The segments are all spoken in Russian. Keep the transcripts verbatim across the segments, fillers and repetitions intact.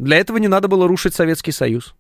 Для этого не надо было рушить Советский Союз.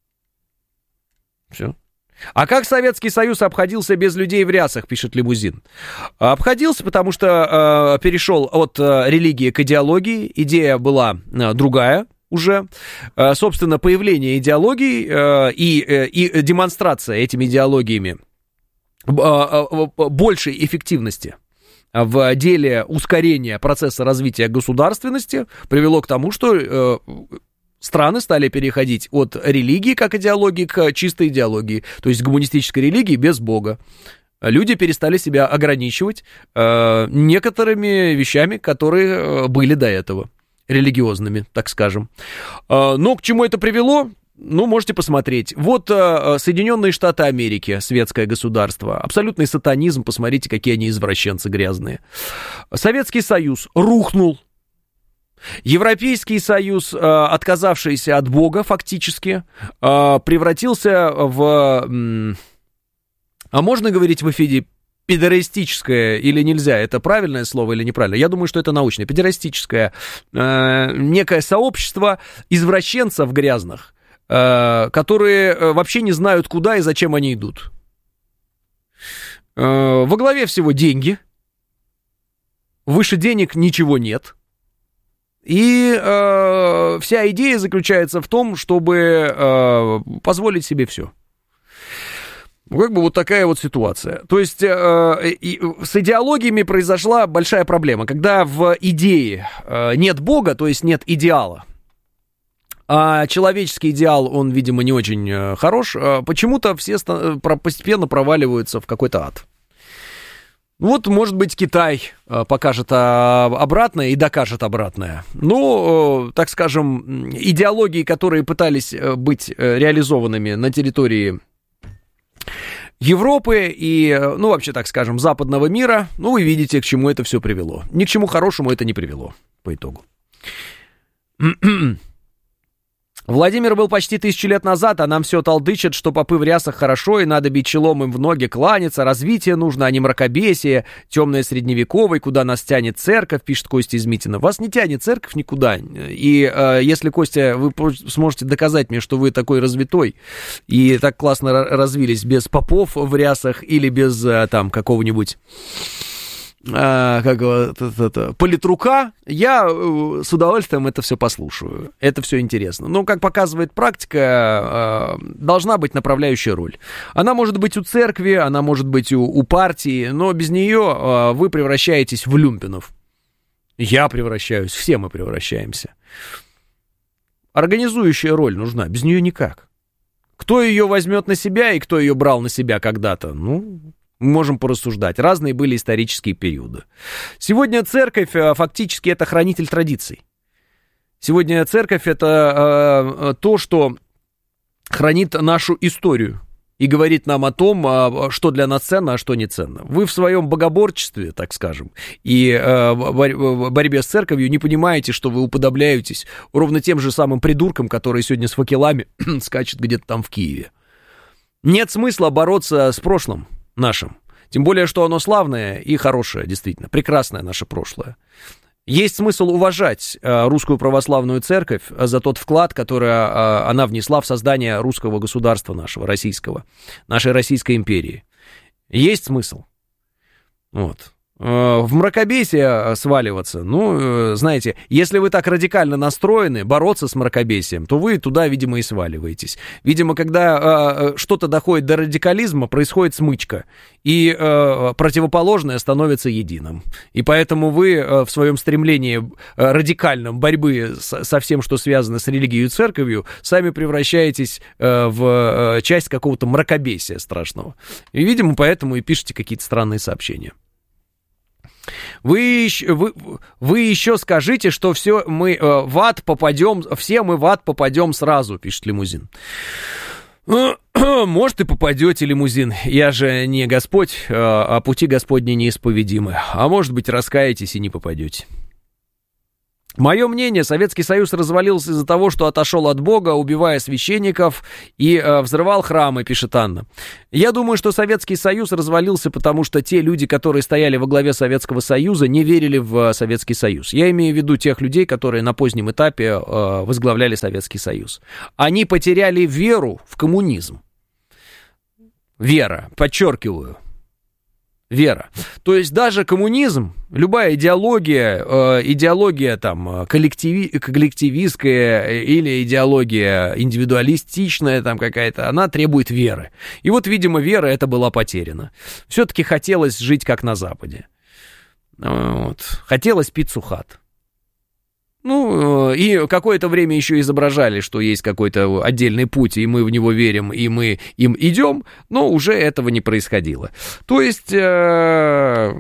Все. А как Советский Союз обходился без людей в рясах, пишет Лимузин? Обходился, потому что э, перешел от э, религии к идеологии. Идея была э, другая уже. Э, собственно, появление идеологий э, и, э, и демонстрация этими идеологиями э, э, большей эффективности в деле ускорения процесса развития государственности привело к тому, что э, страны стали переходить от религии как идеологии к чистой идеологии, то есть гуманистической религии без Бога. Люди перестали себя ограничивать э, некоторыми вещами, которые были до этого религиозными, так скажем. Э, но к чему это привело? Ну, можете посмотреть. Вот э, Соединенные Штаты Америки, светское государство, абсолютный сатанизм, посмотрите, какие они извращенцы грязные. Советский Союз рухнул. Европейский Союз, э, отказавшийся от Бога фактически, э, превратился в... М- а можно говорить в эфире педерастическое или нельзя? Это правильное слово или неправильно? Я думаю, что это научное. Педерастическое. Э, некое сообщество извращенцев грязных, которые вообще не знают, куда и зачем они идут. Во главе всего деньги. Выше денег ничего нет. И э, вся идея заключается в том, чтобы э, позволить себе все. Как бы вот такая вот ситуация. То есть э, и, с идеологиями произошла большая проблема. Когда в идее э, нет Бога, то есть нет идеала, а человеческий идеал, он, видимо, не очень э, хорош, э, почему-то все ста- постепенно проваливаются в какой-то ад. Вот, может быть, Китай э, покажет э, обратное и докажет обратное. Ну, э, так скажем, идеологии, которые пытались э, быть э, реализованными на территории Европы и, э, ну, вообще, так скажем, западного мира, ну, вы видите, к чему это все привело. Ни к чему хорошему это не привело, по итогу. Владимир был почти тысячу лет назад, а нам все толдычат, что попы в рясах хорошо, и надо бить челом им в ноги, кланяться, развитие нужно, а не мракобесие, темное средневековое, куда нас тянет церковь, пишет Костя из Митина. Вас не тянет церковь никуда, и э, если, Костя, вы сможете доказать мне, что вы такой развитой, и так классно развились без попов в рясах, или без э, там какого-нибудь... А, как это, это, политрука, я с удовольствием это все послушаю. Это все интересно. Но, как показывает практика, должна быть направляющая роль. Она может быть у церкви, она может быть у, у партии, но без нее вы превращаетесь в люмпинов. Я превращаюсь, все мы превращаемся. Организующая роль нужна, без нее никак. Кто ее возьмет на себя и кто ее брал на себя когда-то, ну... Мы можем порассуждать. Разные были исторические периоды. Сегодня церковь фактически это хранитель традиций. Сегодня церковь это э, то, что хранит нашу историю и говорит нам о том, что для нас ценно, а что не ценно. Вы в своем богоборчестве, так скажем, и э, в борьбе с церковью не понимаете, что вы уподобляетесь ровно тем же самым придуркам, которые сегодня с факелами скачут где-то там в Киеве. Нет смысла бороться с прошлым нашим. Тем более, что оно славное и хорошее, действительно, прекрасное наше прошлое. Есть смысл уважать э, русскую православную церковь за тот вклад, который э, она внесла в создание русского государства нашего, российского, нашей Российской империи. Есть смысл. Вот. В мракобесие сваливаться, ну, знаете, если вы так радикально настроены бороться с мракобесием, то вы туда, видимо, и сваливаетесь. Видимо, когда э, что-то доходит до радикализма, происходит смычка, и э, противоположное становится единым. И поэтому вы э, в своем стремлении э, радикальном борьбы с, со всем, что связано с религией и церковью, сами превращаетесь э, в э, часть какого-то мракобесия страшного. И, видимо, поэтому и пишете какие-то странные сообщения. Вы, вы, вы еще скажите, что все мы э, в ад попадем, все мы в ад попадем сразу, пишет Лимузин. Может, и попадете, Лимузин. Я же не Господь, э, а пути Господни неисповедимы. А может быть, раскаетесь и не попадете. Мое мнение, Советский Союз развалился из-за того, что отошел от Бога, убивая священников и э, взрывал храмы, пишет Анна. Я думаю, что Советский Союз развалился, потому что те люди, которые стояли во главе Советского Союза, не верили в Советский Союз. Я имею в виду тех людей, которые на позднем этапе э, возглавляли Советский Союз. Они потеряли веру в коммунизм. Вера, подчеркиваю. Вера. То есть даже коммунизм, любая идеология, э, идеология там коллективи, коллективистская или идеология индивидуалистичная там какая-то, она требует веры. И вот, видимо, вера эта была потеряна. Все-таки хотелось жить как на Западе. Вот. Хотелось пиццу хат. Ну, и какое-то время еще изображали, что есть какой-то отдельный путь, и мы в него верим, и мы им идем, но уже этого не происходило. То есть, э,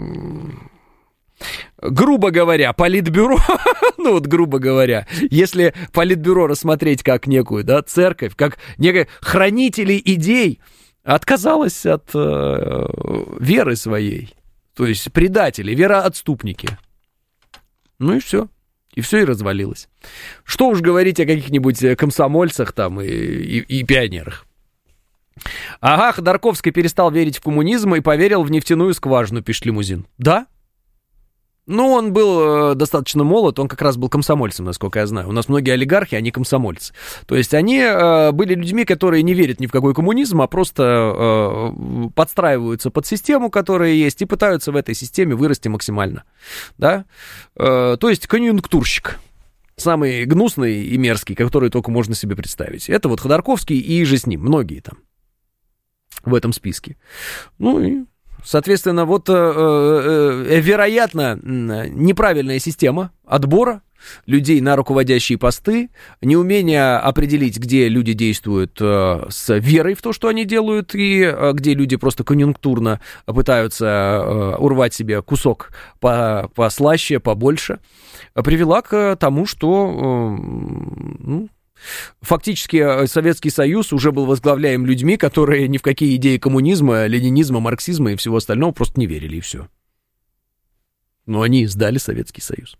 грубо говоря, Политбюро, ну вот грубо говоря, если Политбюро рассмотреть как некую, да, церковь, как некое хранители идей, отказалась от э, веры своей, то есть предатели, вероотступники. Ну и все. И все, и развалилось. Что уж говорить о каких-нибудь комсомольцах там и, и, и пионерах. Ага, Ходорковский перестал верить в коммунизм и поверил в нефтяную скважину, пишет Лимузин. Да? Ну, он был э, достаточно молод, он как раз был комсомольцем, насколько я знаю. У нас многие олигархи, они комсомольцы. То есть они э, были людьми, которые не верят ни в какой коммунизм, а просто э, подстраиваются под систему, которая есть, и пытаются в этой системе вырасти максимально. Да? Э, то есть конъюнктурщик. Самый гнусный и мерзкий, который только можно себе представить. Это вот Ходорковский и же с ним, многие там в этом списке. Ну и... Соответственно, вот, э, э, вероятно, неправильная система отбора людей на руководящие посты, неумение определить, где люди действуют э, с верой в то, что они делают, и э, где люди просто конъюнктурно пытаются э, урвать себе кусок по, послаще, побольше, привела к тому, что... Э, ну, фактически Советский Союз уже был возглавляем людьми, которые ни в какие идеи коммунизма, ленинизма, марксизма и всего остального просто не верили, и все. Но они сдали Советский Союз.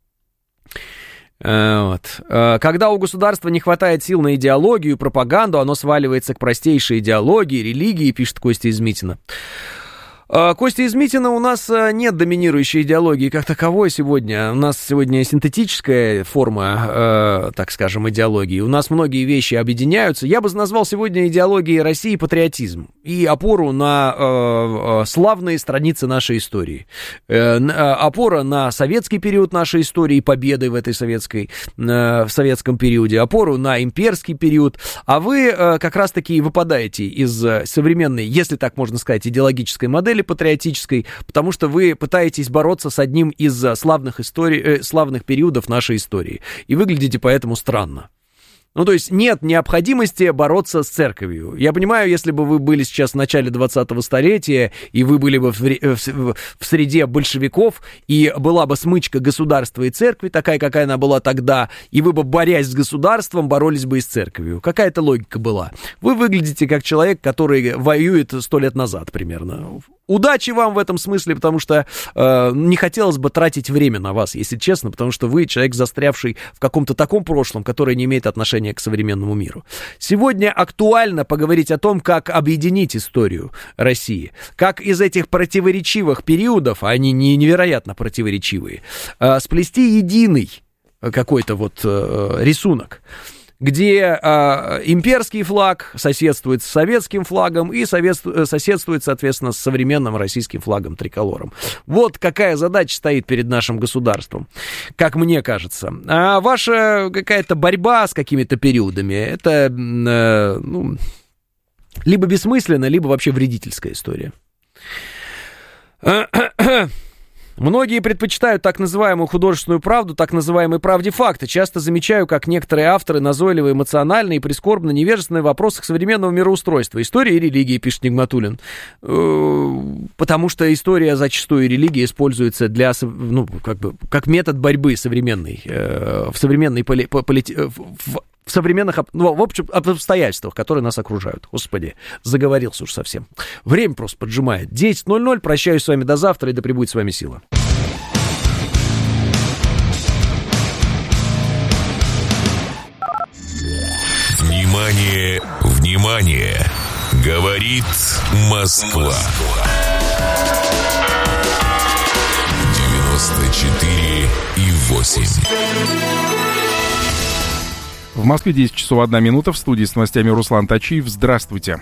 Вот. Когда у государства не хватает сил на идеологию, пропаганду, оно сваливается к простейшей идеологии, религии, пишет Костя из Митина. Костя из Митина, у нас нет доминирующей идеологии как таковой сегодня. У нас сегодня синтетическая форма, э, так скажем, идеологии. У нас многие вещи объединяются. Я бы назвал сегодня идеологией России патриотизм и опору на э, славные страницы нашей истории. Э, опора на советский период нашей истории, победы в этой советской, э, в советском периоде, опору на имперский период. А вы э, как раз-таки выпадаете из современной, если так можно сказать, идеологической модели, патриотической, потому что вы пытаетесь бороться с одним из славных историй, э, славных периодов нашей истории. И выглядите поэтому странно. Ну, то есть нет необходимости бороться с церковью. Я понимаю, если бы вы были сейчас в начале двадцатого столетия, и вы были бы в, в, в среде большевиков, и была бы смычка государства и церкви, такая, какая она была тогда, и вы бы, борясь с государством, боролись бы и с церковью. Какая-то логика была. Вы выглядите как человек, который воюет сто лет назад примерно. Удачи вам в этом смысле, потому что э, не хотелось бы тратить время на вас, если честно, потому что вы человек, застрявший в каком-то таком прошлом, которое не имеет отношения к современному миру. Сегодня актуально поговорить о том, как объединить историю России, как из этих противоречивых периодов, а они не невероятно противоречивые, э, сплести единый какой-то вот э, рисунок, где э, имперский флаг соседствует с советским флагом и советствует, соседствует, соответственно, с современным российским флагом триколором. Вот какая задача стоит перед нашим государством, как мне кажется. А ваша какая-то борьба с какими-то периодами, это э, ну, либо бессмысленно, либо вообще вредительская история. Многие предпочитают так называемую художественную правду, так называемые правде факты. Часто замечаю, как некоторые авторы назойливо эмоциональны и прискорбно невежественны в вопросах современного мироустройства. История и религия, пишет Нигматуллин. Потому что история зачастую и религия используется для, ну, как бы, как метод борьбы современной, в современной поли, полити, в, в современных, ну, в общем, обстоятельствах, которые нас окружают. Господи, заговорился уж совсем. Время просто поджимает. десять ноль ноль. Прощаюсь с вами до завтра, и да пребудет с вами сила. Внимание, внимание! Говорит Москва. девяносто четыре и восемь. В Москве десять часов одна минута. В студии с новостями Руслан Тачиев. Здравствуйте.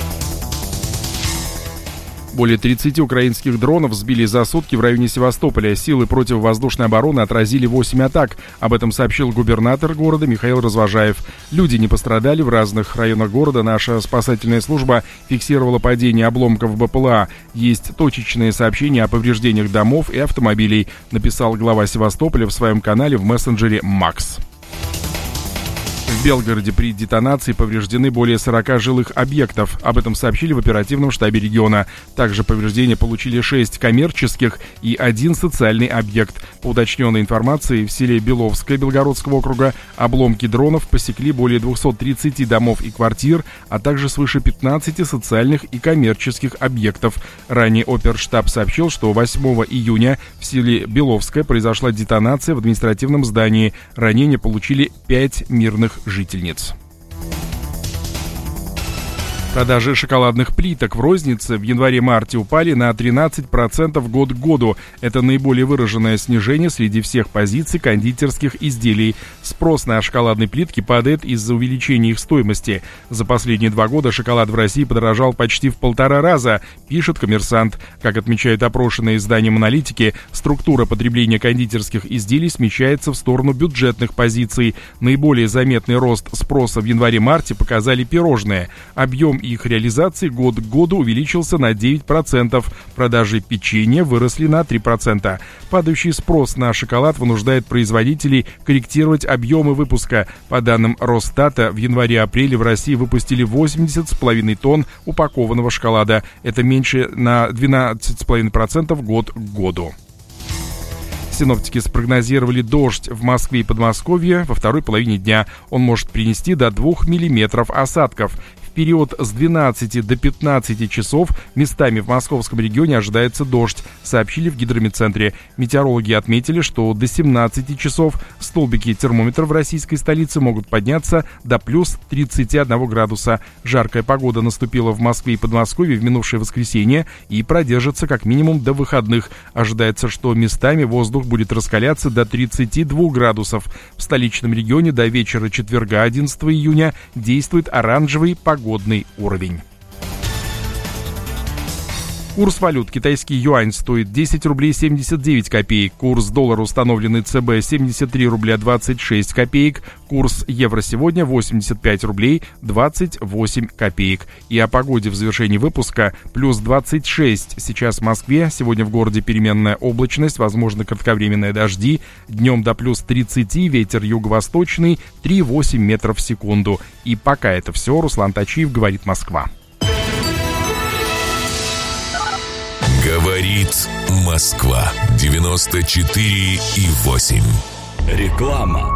Более тридцати украинских дронов сбили за сутки в районе Севастополя. Силы противовоздушной обороны отразили восемь атак. Об этом сообщил губернатор города Михаил Развожаев. Люди не пострадали. В разных районах города наша спасательная служба фиксировала падение обломков БПЛА. Есть точечные сообщения о повреждениях домов и автомобилей, написал глава Севастополя в своем канале в мессенджере «Макс». В Белгороде при детонации повреждены более сорока жилых объектов. Об этом сообщили в оперативном штабе региона. Также повреждения получили шесть коммерческих и один социальный объект. По уточненной информации, в селе Беловское Белгородского округа обломки дронов посекли более двухсот тридцати домов и квартир, а также свыше пятнадцати социальных и коммерческих объектов. Ранее оперштаб сообщил, что восьмого июня в селе Беловское произошла детонация в административном здании. Ранения получили пять мирных жительниц. Продажи шоколадных плиток в рознице в январе-марте упали на тринадцать процентов год к году. Это наиболее выраженное снижение среди всех позиций кондитерских изделий. Спрос на шоколадные плитки падает из-за увеличения их стоимости. За последние два года шоколад в России подорожал почти в полтора раза, пишет «Коммерсант». Как отмечают опрошенные изданием аналитики, структура потребления кондитерских изделий смещается в сторону бюджетных позиций. Наиболее заметный рост спроса в январе-марте показали пирожные. Объем их реализации год к году увеличился на девять процентов. Продажи печенья выросли на три процента. Падающий спрос на шоколад вынуждает производителей корректировать объемы выпуска. По данным Росстата, в январе-апреле в России выпустили восемьдесят целых пять десятых тонн упакованного шоколада. Это меньше на двенадцать целых пять десятых процента год к году. Синоптики спрогнозировали дождь в Москве и Подмосковье во второй половине дня. Он может принести до двух миллиметров осадков. В период с двенадцати до пятнадцати часов местами в московском регионе ожидается дождь, сообщили в гидрометцентре. Метеорологи отметили, что до семнадцати часов столбики термометров в российской столице могут подняться до плюс тридцати одного градуса. Жаркая погода наступила в Москве и Подмосковье в минувшее воскресенье и продержится как минимум до выходных. Ожидается, что местами воздух будет раскаляться до тридцати двух градусов. В столичном регионе до вечера четверга, одиннадцатого июня, действует оранжевый погодный уровень. Курс валют. Китайский юань стоит десять рублей семьдесят девять копеек. Курс доллара, установленный ЦБ, семьдесят три рубля двадцать шесть копеек. Курс евро сегодня восемьдесят пять рублей двадцать восемь копеек. И о погоде в завершении выпуска. Плюс двадцать шесть сейчас в Москве. Сегодня в городе переменная облачность, возможно кратковременные дожди. Днем до плюс тридцати, ветер юго-восточный три целых восемь десятых метров в секунду. И пока это все. Руслан Тачиев, говорит Москва. Говорит Москва. девяносто четыре и восемь. Реклама.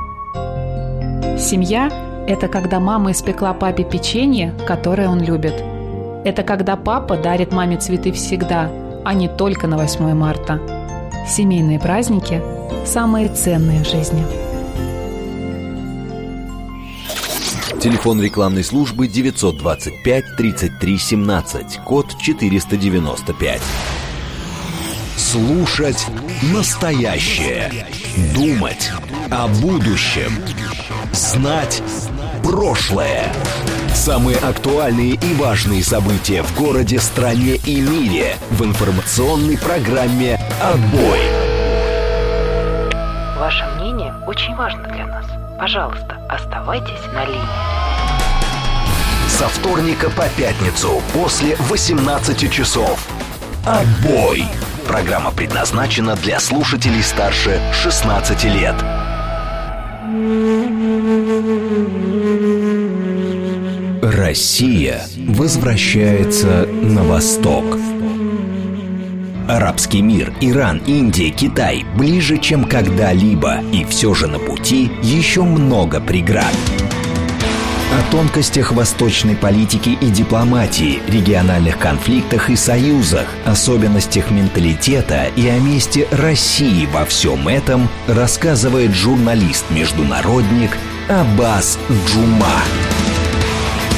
Семья – это когда мама испекла папе печенье, которое он любит. Это когда папа дарит маме цветы всегда, а не только на восьмое марта. Семейные праздники – самые ценные в жизни. Телефон рекламной службы девятьсот двадцать пять тридцать три семнадцать, код четыреста девяносто пять. Слушать настоящее. Думать о будущем. Знать прошлое. Самые актуальные и важные события в городе, стране и мире в информационной программе «Отбой». Ваше мнение очень важно для нас. Пожалуйста, оставайтесь на линии. Со вторника по пятницу после восемнадцати часов. «Отбой». Программа предназначена для слушателей старше шестнадцати лет. Россия возвращается на восток. Арабский мир, Иран, Индия, Китай ближе, чем когда-либо. И все же на пути еще много преград. О тонкостях восточной политики и дипломатии, региональных конфликтах и союзах, особенностях менталитета и о месте России во всем этом рассказывает журналист-международник Аббас Джума.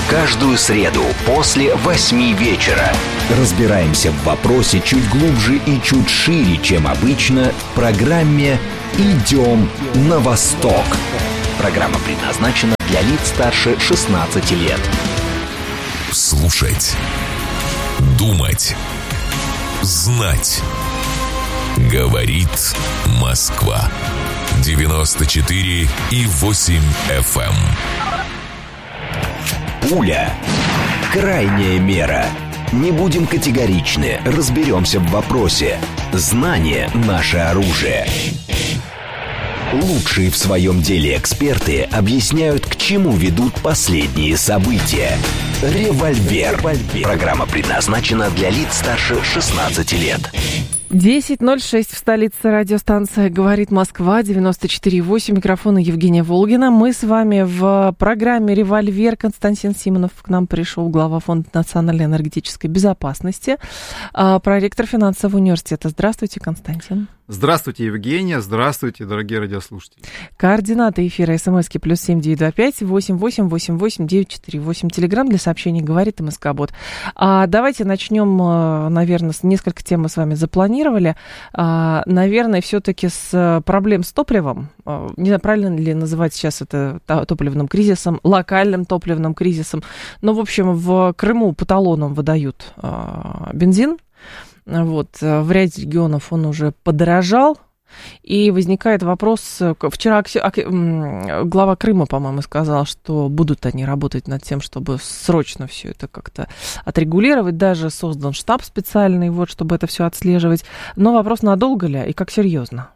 Каждую среду после восьми вечера разбираемся в вопросе чуть глубже и чуть шире, чем обычно, в программе «Идем на восток». Программа предназначена для лиц старше шестнадцати лет. Слушать, думать, знать. Говорит Москва. девяносто четыре и восемь эф эм. Пуля. Крайняя мера. Не будем категоричны, разберемся в вопросе. Знание – наше оружие. Лучшие в своем деле эксперты объясняют, к чему ведут последние события. Револьвер. Программа предназначена для лиц старше шестнадцати лет. десять ноль шесть в столице. Радиостанция «Говорит Москва», девяносто четыре и восемь. Микрофона Евгения Волгина. Мы с вами в программе «Револьвер». Константин Симонов к нам пришел, глава Фонда национальной энергетической безопасности, проректор финансового университета. Здравствуйте, Константин. Здравствуйте, Евгения. Здравствуйте, дорогие радиослушатели. Координаты эфира СМСки плюс семь девять два пять восемь восемь восемь восемь девять четыре восемь. Телеграм для сообщений «Говорит МСК-бот». А давайте начнем, наверное, с несколько тем мы с вами запланировали. А, наверное, все-таки с проблем с топливом. А, не знаю, правильно ли называть сейчас это топливным кризисом, локальным топливным кризисом. Но, в общем, в Крыму по талонам выдают а, бензин. Вот, в ряде регионов он уже подорожал, и возникает вопрос, вчера глава Крыма, по-моему, сказал, что будут они работать над тем, чтобы срочно все это как-то отрегулировать, даже создан штаб специальный, вот, чтобы это все отслеживать, но вопрос, надолго ли и как серьезно?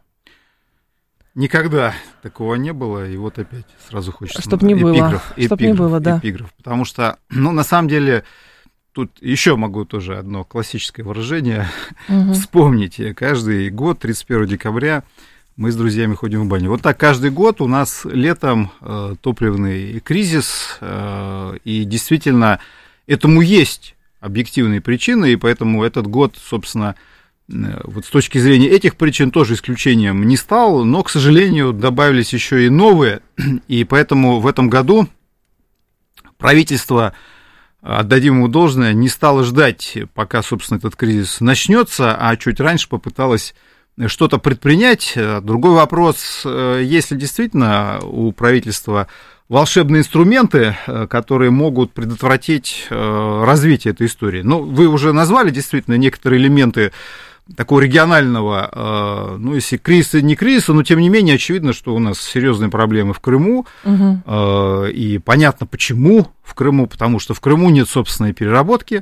Никогда такого не было, и вот опять сразу хочется... Чтоб не было, эпиграф, чтоб эпиграф, не было, да. Эпиграф, потому что, ну, на самом деле... Тут еще могу тоже одно классическое выражение угу. вспомнить. Каждый год, тридцать первого декабря, мы с друзьями ходим в баню. Вот так каждый год у нас летом э, топливный кризис, э, и действительно этому есть объективные причины, и поэтому этот год, собственно, э, вот с точки зрения этих причин тоже исключением не стал, но, к сожалению, добавились еще и новые, и поэтому в этом году правительство... отдадим ему должное, не стала ждать, пока, собственно, этот кризис начнется, а чуть раньше попыталась что-то предпринять. Другой вопрос, есть ли действительно у правительства волшебные инструменты, которые могут предотвратить развитие этой истории. Ну, вы уже назвали действительно некоторые элементы такого регионального, ну, если кризиса, не кризиса, но, тем не менее, очевидно, что у нас серьезные проблемы в Крыму, угу. И понятно, почему в Крыму, потому что в Крыму нет собственной переработки,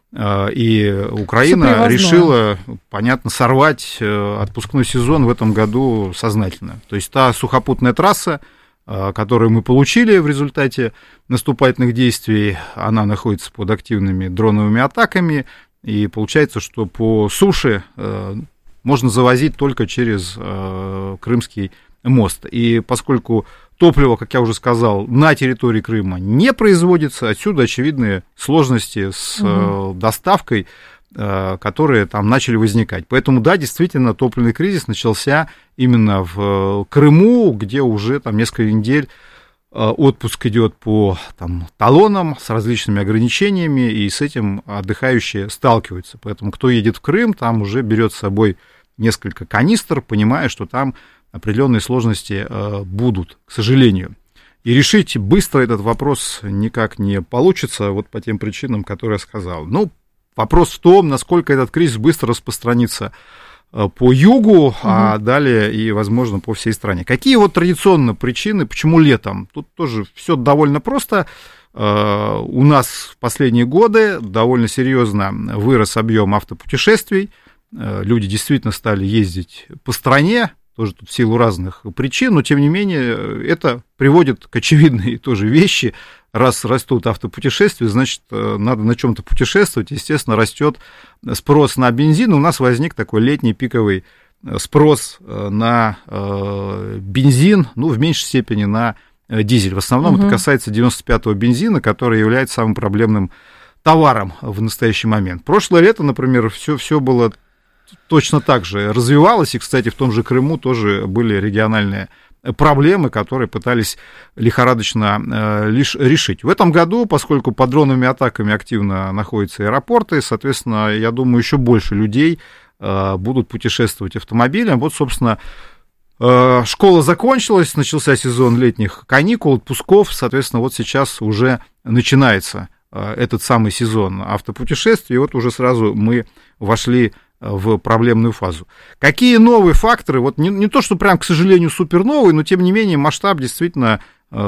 и Украина решила, понятно, сорвать отпускной сезон в этом году сознательно. То есть та сухопутная трасса, которую мы получили в результате наступательных действий, она находится под активными дроновыми атаками, и получается, что по суше э, можно завозить только через э, Крымский мост. И поскольку топливо, как я уже сказал, на территории Крыма не производится, отсюда очевидные сложности с э, доставкой, э, которые там начали возникать. Поэтому, да, действительно, топливный кризис начался именно в Крыму, где уже там несколько недель отпуск идет по там, талонам с различными ограничениями, и с этим отдыхающие сталкиваются. Поэтому кто едет в Крым, там уже берет с собой несколько канистр, понимая, что там определенные сложности э, будут, к сожалению. И решить быстро этот вопрос никак не получится, вот по тем причинам, которые я сказал. Ну, вопрос в том, насколько этот кризис быстро распространится по югу, угу. а далее и, возможно, по всей стране. Какие вот традиционно причины, почему летом? Тут тоже все довольно просто. У нас в последние годы довольно серьезно вырос объем автопутешествий. Люди действительно стали ездить по стране, тоже тут в силу разных причин, но, тем не менее, это приводит к очевидной тоже вещи. Раз растут автопутешествия, значит, надо на чем-то путешествовать. Естественно, растет спрос на бензин. У нас возник такой летний пиковый спрос на бензин, ну, в меньшей степени на дизель. В основном угу. это касается девяносто пятого бензина, который является самым проблемным товаром в настоящий момент. Прошлое лето, например, все, все было точно так же развивалось. И, кстати, в том же Крыму тоже были региональные проблемы, которые пытались лихорадочно э, лишь решить. В этом году, поскольку под дроновыми атаками активно находятся аэропорты, соответственно, я думаю, еще больше людей э, будут путешествовать автомобилем. Вот, собственно, э, школа закончилась, начался сезон летних каникул, отпусков, соответственно, вот сейчас уже начинается э, этот самый сезон автопутешествий, и вот уже сразу мы вошли в проблемную фазу. Какие новые факторы? Вот не, не то, что прям, к сожалению, супер новый, но тем не менее масштаб действительно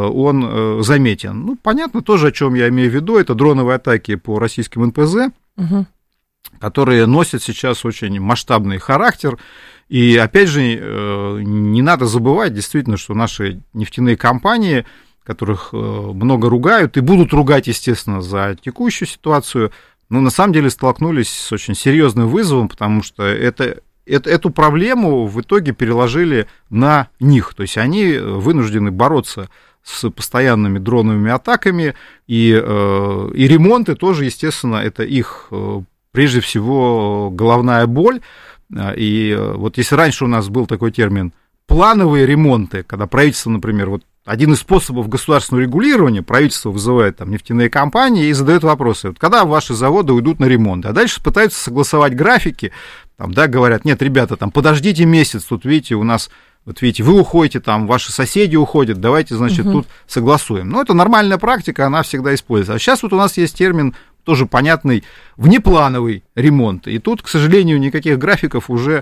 он заметен. Ну, понятно тоже, о чем я имею в виду. Это дроновые атаки по российским эн пэ зэ, угу. которые носят сейчас очень масштабный характер. И, опять же, не надо забывать, действительно, что наши нефтяные компании, которых много ругают, и будут ругать, естественно, за текущую ситуацию, но на самом деле столкнулись с очень серьезным вызовом, потому что это, это, эту проблему в итоге переложили на них. То есть они вынуждены бороться с постоянными дроновыми атаками, и, и ремонты тоже, естественно, это их, прежде всего, головная боль. И вот если раньше у нас был такой термин плановые ремонты, когда правительство, например, вот один из способов государственного регулирования, правительство вызывает там нефтяные компании и задает вопросы, вот когда ваши заводы уйдут на ремонт, а дальше пытаются согласовать графики, там, да, говорят, нет, ребята, там, подождите месяц, тут, видите, у нас, вот видите, вы уходите, там, ваши соседи уходят, давайте, значит, угу. тут согласуем. Ну, это нормальная практика, она всегда используется. А сейчас вот у нас есть термин, тоже понятный, внеплановый ремонт, и тут, к сожалению, никаких графиков уже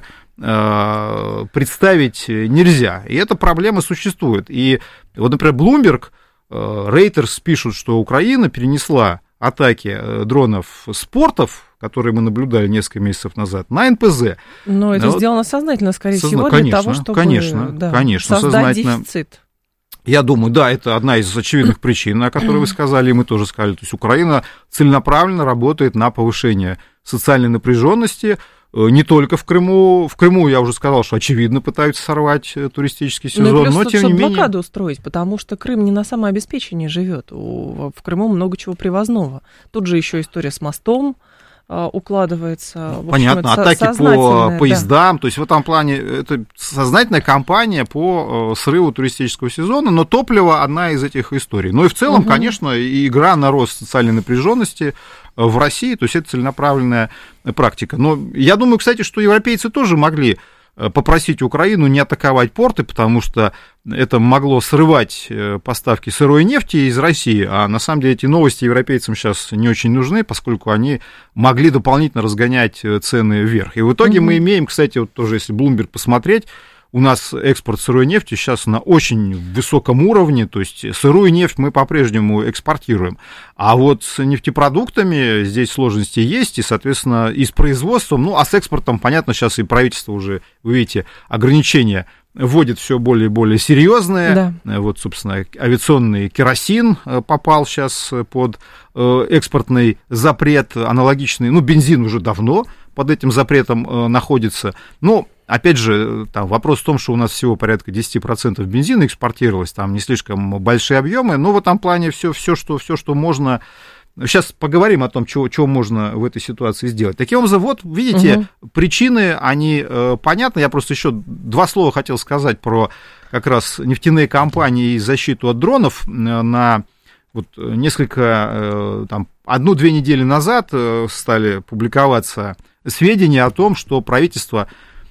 э, представить нельзя, и эта проблема существует. И вот, например, Bloomberg, э, Reuters пишут, что Украина перенесла атаки дронов спортов, которые мы наблюдали несколько месяцев назад, на эн пэ зэ. Но это вот, сделано сознательно, скорее созна... всего, конечно, для того, чтобы конечно, да, конечно, создать сознательно. дефицит. Я думаю, да, это одна из очевидных причин, о которой вы сказали, и мы тоже сказали. То есть Украина целенаправленно работает на повышение социальной напряженности, не только в Крыму. В Крыму, я уже сказал, что очевидно пытаются сорвать туристический сезон, ну и плюс, но тем не менее... блокаду устроить, потому что Крым не на самообеспечении живет. В Крыму много чего привозного. Тут же еще история с мостом укладывается. В общем, понятно, атаки по поездам, да. То есть в этом плане это сознательная кампания по срыву туристического сезона, но топливо одна из этих историй. Ну и в целом, угу. конечно, и игра на рост социальной напряженности в России, то есть это целенаправленная практика. Но я думаю, кстати, что европейцы тоже могли попросить Украину не атаковать порты, потому что это могло срывать поставки сырой нефти из России, а на самом деле эти новости европейцам сейчас не очень нужны, поскольку они могли дополнительно разгонять цены вверх. И в итоге mm-hmm. мы имеем, кстати, вот тоже если Bloomberg посмотреть, у нас экспорт сырой нефти сейчас на очень высоком уровне, то есть сырую нефть мы по-прежнему экспортируем. А вот с нефтепродуктами здесь сложности есть, и, соответственно, и с производством, ну, а с экспортом, понятно, сейчас и правительство уже, вы видите, ограничения вводит все более и более серьезные. Да. Вот, собственно, авиационный керосин попал сейчас под экспортный запрет, аналогичный, ну, бензин уже давно под этим запретом находится. Но опять же, там вопрос в том, что у нас всего порядка десять процентов бензина экспортировалось, там не слишком большие объемы, но в этом плане все, все, что, все, что можно... Сейчас поговорим о том, чего, чего можно в этой ситуации сделать. Таким образом, вот, видите, угу. причины, они э, понятны. Я просто еще два слова хотел сказать про как раз нефтяные компании и защиту от дронов. На вот несколько, э, там, одну-две недели назад э, стали публиковаться сведения о том, что правительство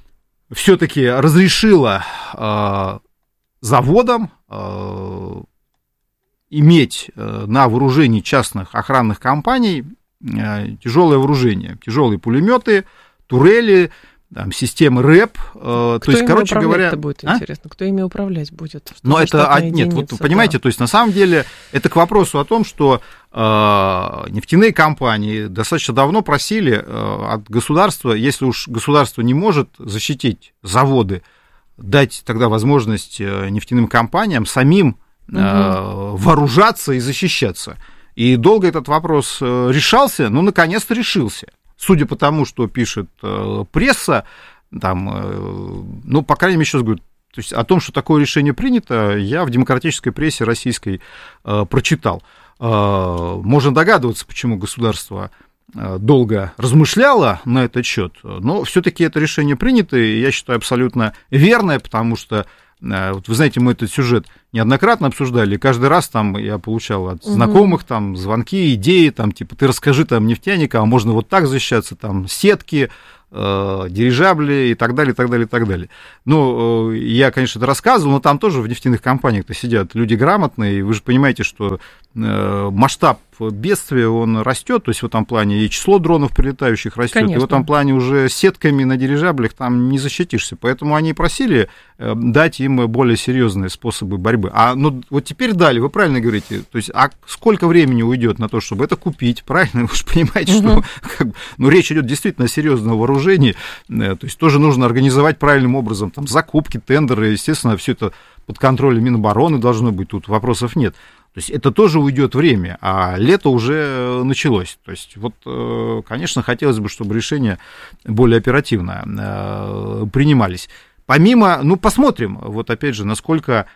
все-таки разрешило э, заводам э, иметь на вооружении частных охранных компаний тяжелое вооружение, тяжелые пулеметы, турели, там, системы рэп. Кто то есть, ими короче говоря, будет а? Интересно, кто ими управлять будет? Но это а, нет, вот понимаете, да. То есть на самом деле это к вопросу о том, что э, нефтяные компании достаточно давно просили э, от государства, если уж государство не может защитить заводы, дать тогда возможность нефтяным компаниям самим угу. вооружаться и защищаться. И долго этот вопрос решался, но наконец-то решился. Судя по тому, что пишет пресса, там, ну, по крайней мере, еще раз говорю, то есть о том, что такое решение принято, я в демократической прессе российской прочитал. Можно догадываться, почему государство долго размышляло на этот счет, но все-таки это решение принято, и я считаю абсолютно верное, потому что Вот вы знаете, мы этот сюжет неоднократно обсуждали, каждый раз там я получал от знакомых там звонки, идеи, там, типа, ты расскажи там нефтяникам, а можно вот так защищаться, там, сетки, э, дирижабли и так далее, и так далее, и так далее. Ну, э, я, конечно, это рассказывал, но там тоже в нефтяных компаниях-то сидят люди грамотные, и вы же понимаете, что э, масштаб бедствия, он растет, то есть в этом плане и число дронов прилетающих растет, и в этом плане уже сетками на дирижаблях там не защитишься, поэтому они просили э, дать им более серьезные способы борьбы. А ну, вот теперь дали, вы правильно говорите, то есть, а сколько времени уйдет на то, чтобы это купить, правильно? Вы же понимаете, угу. что как бы, ну, речь идет действительно о серьезном вооружении, э, то есть тоже нужно организовать правильным образом там закупки, тендеры, естественно, все это под контролем Минобороны должно быть, тут вопросов нет. То есть это тоже уйдет время, а лето уже началось. То есть вот, конечно, хотелось бы, чтобы решения более оперативно принимались. Помимо, ну, посмотрим, вот опять же, насколько,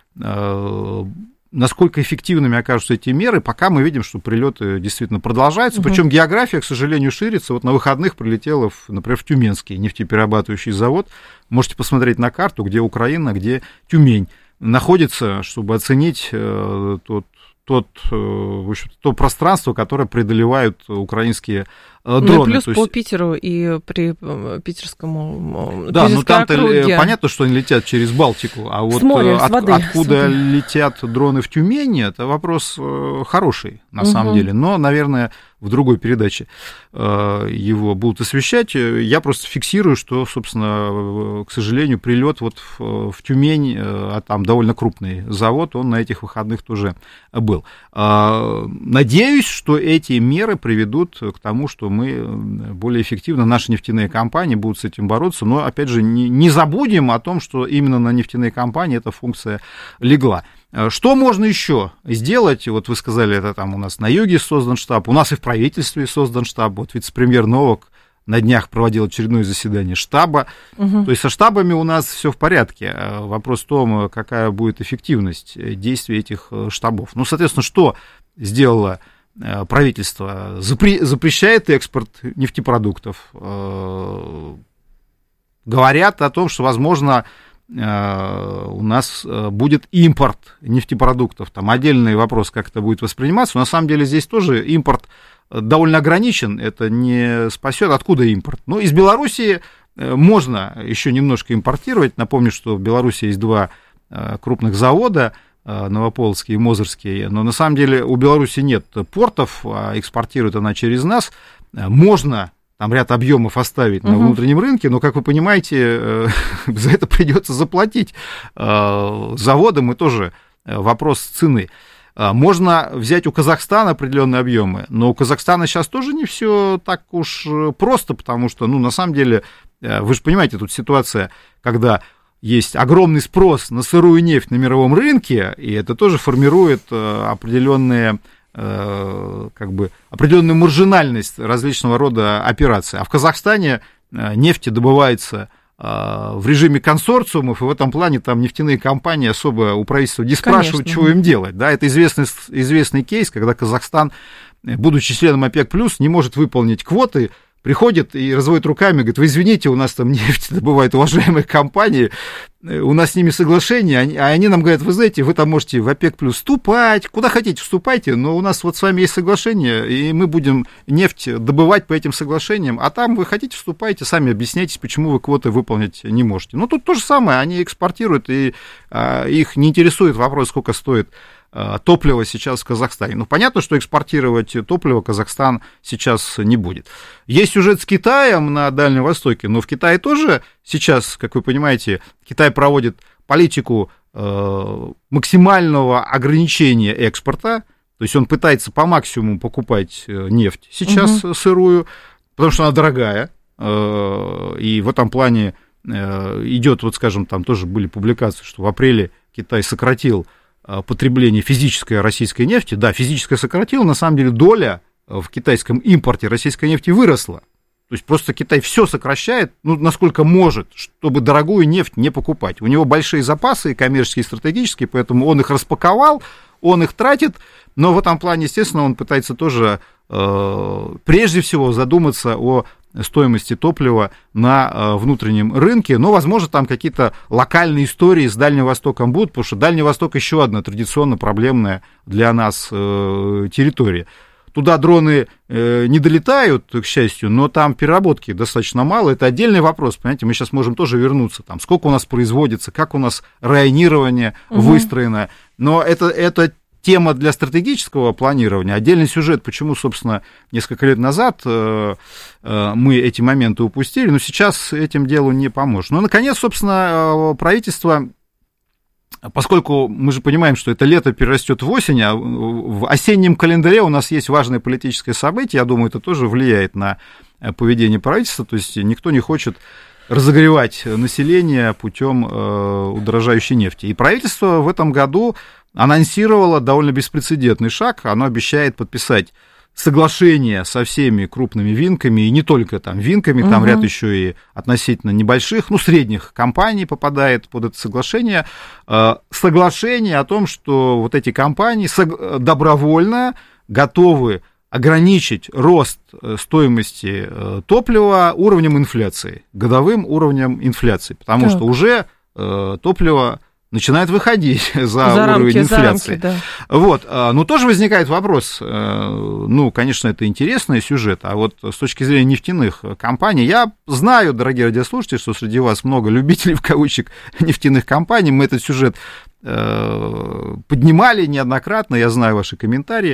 насколько эффективными окажутся эти меры, пока мы видим, что прилеты действительно продолжаются. Угу. Причем география, к сожалению, ширится. Вот на выходных прилетела, например, в Тюменский нефтеперерабатывающий завод. Можете посмотреть на карту, где Украина, где Тюмень находится, чтобы оценить тот, тот, в общем, то пространство, которое преодолевают украинские дроны. Ну, плюс то по есть... Питеру и при питерскому... Да, ну там-то округе. Понятно, что они летят через Балтику, а вот моря, от, воды, откуда летят дроны в Тюмени, это вопрос хороший, на угу. самом деле, но, наверное, в другой передаче его будут освещать. Я просто фиксирую, что, собственно, к сожалению, прилет вот в, в Тюмень, а там довольно крупный завод, он на этих выходных тоже был. Надеюсь, что эти меры приведут к тому, что мы более эффективно, наши нефтяные компании будут с этим бороться, но, опять же, не, не забудем о том, что именно на нефтяные компании эта функция легла. Что можно еще сделать? Вот вы сказали, это там у нас на юге создан штаб, у нас и в правительстве создан штаб. Вот вице-премьер Новак на днях проводил очередное заседание штаба. Угу. То есть со штабами у нас все в порядке. Вопрос в том, какая будет эффективность действий этих штабов. Ну, соответственно, что сделало правительство? Запре- запрещает экспорт нефтепродуктов. Говорят о том, что, возможно, у нас будет импорт нефтепродуктов. Там отдельный вопрос, как это будет восприниматься. Но на самом деле здесь тоже импорт довольно ограничен. Это не спасет. Откуда импорт? Ну, из Белоруссии можно еще немножко импортировать. Напомню, что в Беларуси есть два крупных завода, Новополоцкий и Мозырский. Но на самом деле у Беларуси нет портов, а экспортирует она через нас. Можно там ряд объемов оставить на внутреннем uh-huh. рынке, но, как вы понимаете, за это придется заплатить заводам, и тоже вопрос цены. Можно взять у Казахстана определенные объемы, но у Казахстана сейчас тоже не все так уж просто, потому что, ну, на самом деле, вы же понимаете, тут ситуация, когда есть огромный спрос на сырую нефть на мировом рынке, и это тоже формирует определенные как бы определенную маржинальность различного рода операций. А в Казахстане нефть добывается в режиме консорциумов, и в этом плане там нефтяные компании особо у правительства не спрашивают, Конечно. Чего им делать. Да, это известный, известный кейс, когда Казахстан, будучи членом ОПЕК+, не может выполнить квоты, приходит и разводит руками, говорит: вы извините, у нас там нефть добывают уважаемые компании, у нас с ними соглашение, а они нам говорят: вы знаете, вы там можете в ОПЕК плюс вступать, куда хотите вступайте, но у нас вот с вами есть соглашение, и мы будем нефть добывать по этим соглашениям, а там вы хотите вступайте, сами объясняйтесь, почему вы квоты выполнить не можете. Ну, тут то же самое, они экспортируют, и а, их не интересует вопрос, сколько стоит топливо сейчас в Казахстане. Ну, понятно, что экспортировать топливо Казахстан сейчас не будет. Есть сюжет с Китаем на Дальнем Востоке, но в Китае тоже сейчас, как вы понимаете, Китай проводит политику э, максимального ограничения экспорта, то есть он пытается по максимуму покупать нефть сейчас угу. сырую, потому что она дорогая, э, и в этом плане э, идет, вот скажем, там тоже были публикации, что в апреле Китай сократил потребление физической российской нефти. Да, физическое сократило, на самом деле доля в китайском импорте российской нефти выросла. То есть просто Китай все сокращает, ну, насколько может, чтобы дорогую нефть не покупать. У него большие запасы, коммерческие и стратегические, поэтому он их распаковал, он их тратит, но в этом плане, естественно, он пытается тоже э, прежде всего задуматься о стоимости топлива на внутреннем рынке. Но, возможно, там какие-то локальные истории с Дальним Востоком будут, потому что Дальний Восток еще одна традиционно проблемная для нас территория. Туда дроны э, не долетают, к счастью, но там переработки достаточно мало. Это отдельный вопрос, понимаете, мы сейчас можем тоже вернуться. Там, сколько у нас производится, как у нас районирование угу. выстроено. Но это, это тема для стратегического планирования. Отдельный сюжет, почему, собственно, несколько лет назад э, э, мы эти моменты упустили, но сейчас этим делу не поможет. Ну, наконец, собственно, правительство... Поскольку мы же понимаем, что это лето перерастет в осень, а в осеннем календаре у нас есть важное политическое событие, я думаю, это тоже влияет на поведение правительства, то есть никто не хочет разогревать население путем удорожающей нефти. И правительство в этом году анонсировало довольно беспрецедентный шаг, оно обещает подписать соглашение со всеми крупными винками, и не только там винками, там угу. ряд еще и относительно небольших, ну, средних компаний попадает под это соглашение. Соглашение о том, что вот эти компании добровольно готовы ограничить рост стоимости топлива уровнем инфляции, годовым уровнем инфляции, потому так. что уже топливо начинает выходить за, за уровень рамки, инфляции. За рамки, да. Вот. Но тоже возникает вопрос, ну, конечно, это интересный сюжет, а вот с точки зрения нефтяных компаний, я знаю, дорогие радиослушатели, что среди вас много любителей, в кавычках, нефтяных компаний, мы этот сюжет поднимали неоднократно, я знаю ваши комментарии,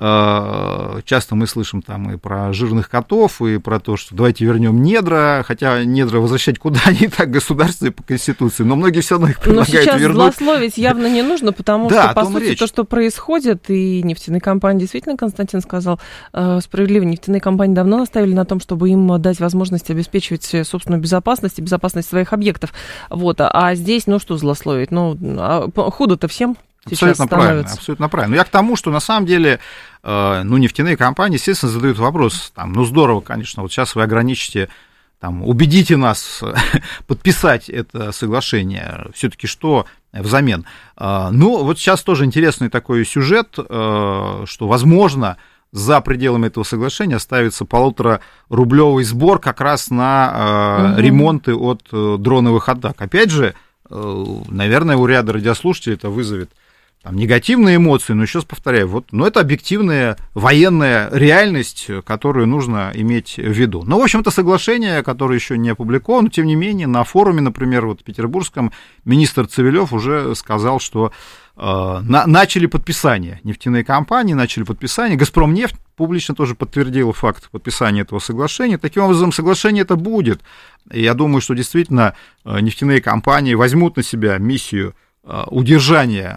часто мы слышим там и про жирных котов, и про то, что давайте вернем недра, хотя недра возвращать куда они так, государство и по Конституции, но многие все равно их предлагают вернуть. Но сейчас вернуть. Злословить явно не нужно, потому да, что, по сути, речь. То, что происходит, и нефтяные компании, действительно, Константин сказал, справедливо, нефтяные компании давно наставили на том, чтобы им дать возможность обеспечивать собственную безопасность и безопасность своих объектов, вот, а здесь, ну, что злословить, ну, худо-то всем сейчас абсолютно правильно, абсолютно правильно. Я к тому, что на самом деле, ну, нефтяные компании, естественно, задают вопрос, там, ну, здорово, конечно, вот сейчас вы ограничите, там, убедите нас подписать это соглашение, все-таки что взамен? Ну, вот сейчас тоже интересный такой сюжет, что, возможно, за пределами этого соглашения ставится полуторарублевый сбор как раз на угу. ремонты от дроновых атак. Опять же, наверное, у ряда радиослушателей это вызовет там негативные эмоции, но еще раз повторяю, вот, но это объективная военная реальность, которую нужно иметь в виду. Но, в общем, это соглашение, которое еще не опубликовано, но, тем не менее, на форуме, например, вот в Петербургском, министр Цивилев уже сказал, что э, на, начали подписание, нефтяные компании начали подписание, Газпромнефть публично тоже подтвердила факт подписания этого соглашения. Таким образом, соглашение это будет. И я думаю, что действительно нефтяные компании возьмут на себя миссию удержания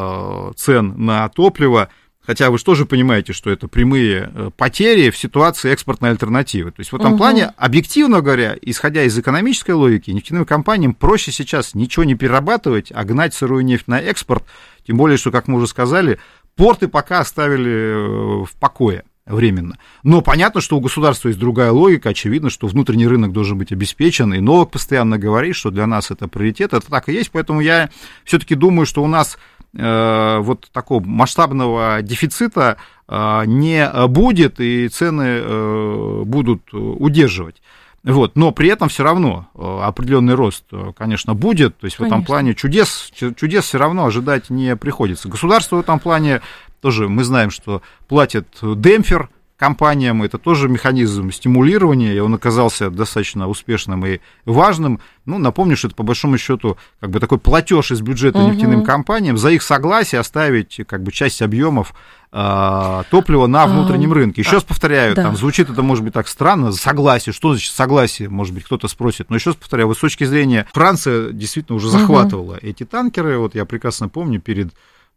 цен на топливо, хотя вы же тоже понимаете, что это прямые потери в ситуации экспортной альтернативы. То есть в этом угу. плане, объективно говоря, исходя из экономической логики, нефтяным компаниям проще сейчас ничего не перерабатывать, а гнать сырую нефть на экспорт, тем более, что, как мы уже сказали, порты пока оставили в покое временно. Но понятно, что у государства есть другая логика, очевидно, что внутренний рынок должен быть обеспечен, и Новак постоянно говорит, что для нас это приоритет, это так и есть, поэтому я все-таки думаю, что у нас э, вот такого масштабного дефицита э, не будет, и цены э, будут удерживать. Вот, но при этом все равно определенный рост, конечно, будет, то есть конечно. В этом плане чудес, чудес все равно ожидать не приходится. Государство в этом плане тоже, мы знаем, что платит демпфер компаниям, это тоже механизм стимулирования, и он оказался достаточно успешным и важным. Ну, напомню, что это по большому счету как бы такой платеж из бюджета угу. нефтяным компаниям за их согласие оставить как бы часть объемов э, топлива на внутреннем а, рынке. Еще раз повторяю, да. там звучит это, может быть, так странно, согласие, что значит согласие, может быть, кто-то спросит, но еще раз повторяю, вот с точки зрения Франция действительно уже захватывала угу. эти танкеры, вот я прекрасно помню, перед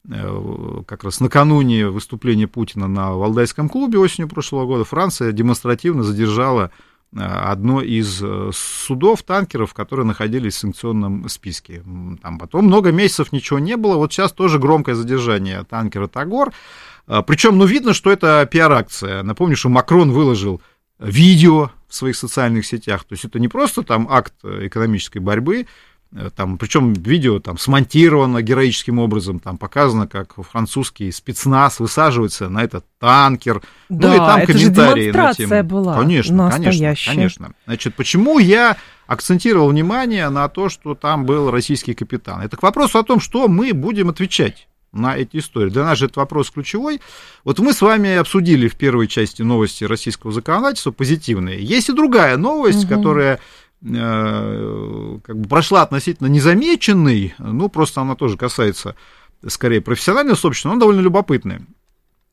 как раз накануне выступления Путина на Валдайском клубе осенью прошлого года Франция демонстративно задержала одно из судов, танкеров, которые находились в санкционном списке. Там потом много месяцев ничего не было, вот сейчас тоже громкое задержание танкера «Тагор». Причем, ну, видно, что это пиар-акция. Напомню, что Макрон выложил видео в своих социальных сетях, то есть это не просто там акт экономической борьбы, Там, причем видео там смонтировано героическим образом, там показано, как французский спецназ высаживается на этот танкер. Да, ну и там это комментарии же демонстрация на тему. была Конечно, настоящая. конечно, конечно. Значит, почему я акцентировал внимание на то, что там был российский капитан? Это к вопросу о том, что мы будем отвечать на эти истории. Для нас же этот вопрос ключевой. Вот мы с вами обсудили в первой части новости российского законодательства позитивные. Есть и другая новость, угу. которая э, как бы прошла относительно незамеченной, ну, просто она тоже касается, скорее, профессионального сообщества, но довольно любопытная.